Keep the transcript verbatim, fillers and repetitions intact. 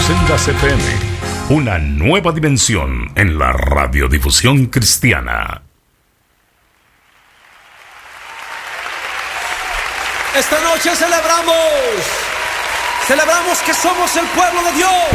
Sendas F M, una nueva dimensión en la radiodifusión cristiana. Esta noche celebramos, celebramos que somos el pueblo de Dios.